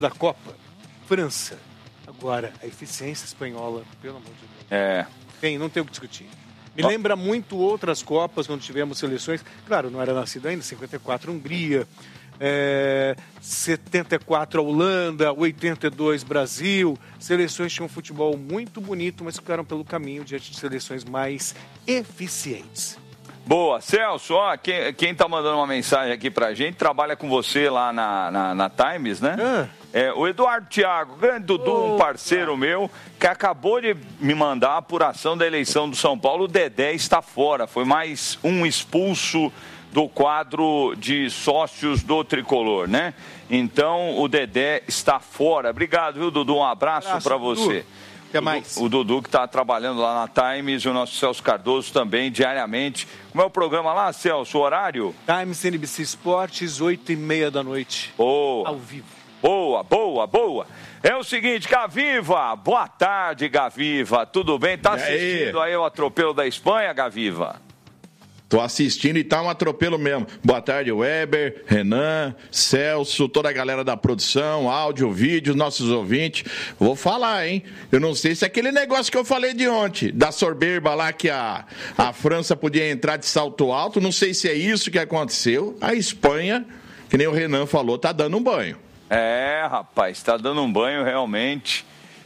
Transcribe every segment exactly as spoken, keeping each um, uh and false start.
da Copa, França. Agora, a eficiência espanhola, pelo amor de Deus. É. Tem, não tem o que discutir. Me lembra muito outras Copas, quando tivemos seleções. Claro, não era nascido ainda, cinquenta e quatro Hungria, é, setenta e quatro a Holanda, oitenta e dois Brasil. Seleções tinham um futebol muito bonito, mas ficaram pelo caminho diante de seleções mais eficientes. Boa, Celso, ó, quem, quem tá mandando uma mensagem aqui pra gente, trabalha com você lá na, na, na Times, né? Ah. É, o Eduardo Thiago, grande Dudu, oh, um parceiro ah. meu, que acabou de me mandar a apuração da eleição do São Paulo. O Dedé está fora, foi mais um expulso do quadro de sócios do Tricolor, né? Então, o Dedé está fora. Obrigado, viu, Dudu? Um abraço, abraço para você. Dudu. Até mais. O, o Dudu que está trabalhando lá na Times e o nosso Celso Cardoso também, diariamente. Como é o programa lá, Celso, o horário? Times N B C Esportes, oito e meia da noite. Boa. Ao vivo. Boa, boa, boa. É o seguinte, Gaviva, boa tarde, Gaviva. Tudo bem? Tá assistindo aí, aí o atropelo da Espanha, Gaviva? Tô assistindo e tá um atropelo mesmo. Boa tarde, Weber, Renan, Celso, toda a galera da produção, áudio, vídeo, nossos ouvintes. Vou falar, hein? Eu não sei se é aquele negócio que eu falei de ontem, da soberba lá que a, a França podia entrar de salto alto. Não sei se é isso que aconteceu. A Espanha, que nem o Renan falou, tá dando um banho. É, rapaz, tá dando um banho realmente.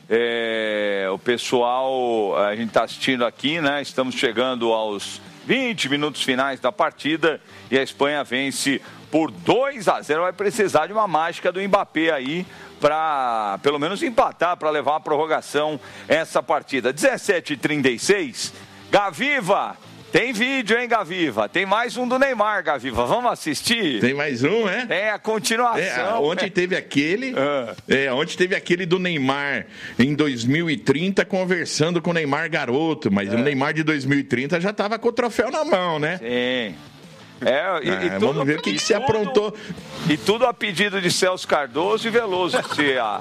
É, o pessoal, a gente tá assistindo aqui, né? Estamos chegando aos vinte minutos finais da partida e a Espanha vence por dois a zero. Vai precisar de uma mágica do Mbappé aí para pelo menos empatar, para levar a prorrogação essa partida. dezessete e trinta e seis, Gaviva, tem vídeo, hein, Gaviva? Tem mais um do Neymar, Gaviva. Vamos assistir? Tem mais um, é? É a continuação. É, ontem é. teve aquele. Ah. É, ontem teve aquele do Neymar em dois mil e trinta conversando com o Neymar garoto. Mas é. o Neymar de dois mil e trinta já estava com o troféu na mão, né? Sim. É, e, ah, e tudo, vamos ver o que, que se aprontou. E tudo a pedido de Celso Cardoso e Veloso. Se a...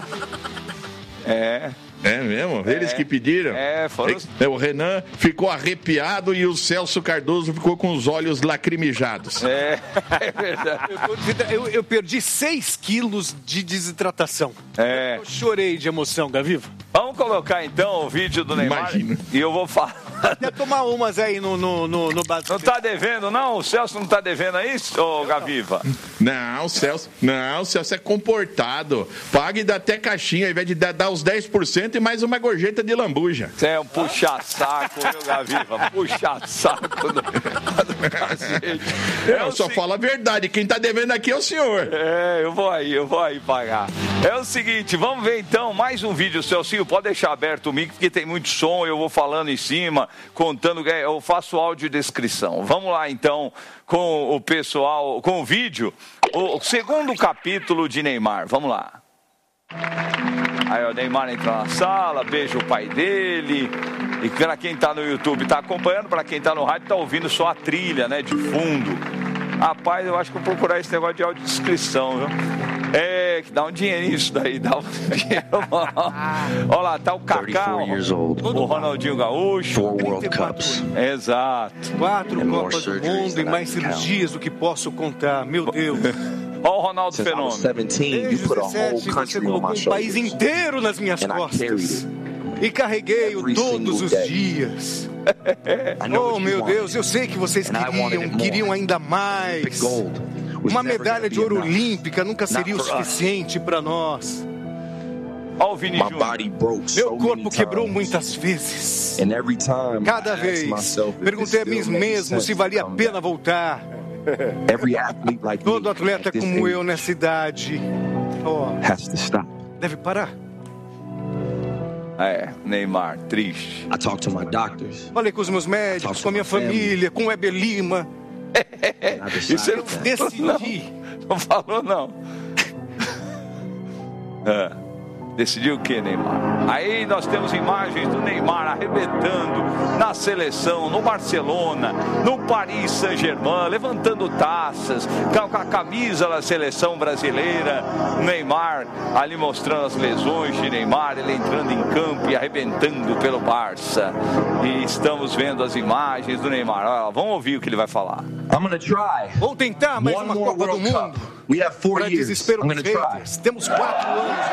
É. É mesmo? Eles é, que pediram? É, foram... é, o Renan ficou arrepiado e o Celso Cardoso ficou com os olhos lacrimejados. É, é verdade. Eu, eu, eu perdi seis quilos de desidratação. É. Eu chorei de emoção, Gaviva. Vamos colocar então o vídeo do Neymar. Imagina. E eu vou falar. Até tomar umas aí no, no, no, no base. Não tá devendo, não? O Celso não tá devendo a isso, ô Gaviva? Não, o Celso, não, o Celso é comportado. Paga e dá até caixinha, ao invés de dar, dar os dez por cento e mais uma gorjeta de lambuja. Você é um puxa-saco, viu, Gaviva? Puxa-saco do, do cacete. É, eu só se... falo a verdade. Quem tá devendo aqui é o senhor. É, eu vou aí, eu vou aí pagar. É o seguinte, vamos ver então mais um vídeo, Celcinho. Pode deixar aberto o mic, porque tem muito som, eu vou falando em cima, contando, eu faço audiodescrição. Vamos lá então com o pessoal, com o vídeo, o segundo capítulo de Neymar. Vamos lá. Aí o Neymar entra na sala, beija o pai dele. E para quem tá no YouTube está acompanhando, para quem tá no rádio está ouvindo só a trilha, né, de fundo. Rapaz, eu acho que vou procurar esse negócio de audiodescrição, viu? É, que dá um dinheirinho isso daí, dá um dinheiro. Olha lá, tá o Kaká, o Ronaldinho Gaúcho. Four World Cups. Exato. Quatro Copas do Mundo e mais cirurgias do que posso contar, meu Deus. Olha o Ronaldo Fenômeno. Desde os dezessete, você colocou um país inteiro nas minhas costas. E carreguei-o todos os dias. Oh, meu Deus, eu sei que vocês queriam, queriam ainda mais. Uma medalha de ouro olímpica nunca seria o suficiente para nós. Olha o Vini Júnior. Meu corpo quebrou muitas vezes. Cada vez perguntei a mim mesmo se valia a pena voltar. Todo atleta como eu nessa idade, oh, deve parar. É, Neymar, triste. Falei com os meus médicos, com a minha família, com o Weber Lima. E você não decidi. Não, não falou, não. É. Decidiu o que, Neymar? Aí nós temos imagens do Neymar arrebentando na seleção, no Barcelona, no Paris Saint-Germain, levantando taças, com a camisa da seleção brasileira. Neymar ali mostrando as lesões de Neymar, ele entrando em campo e arrebentando pelo Barça. E estamos vendo as imagens do Neymar. Olha, vamos ouvir o que ele vai falar. I'm gonna try. Vou tentar mais One uma more Copa do World Mundo. Cup. We have four Para years. desespero I'm dos gonna try. haters. Temos quatro anos.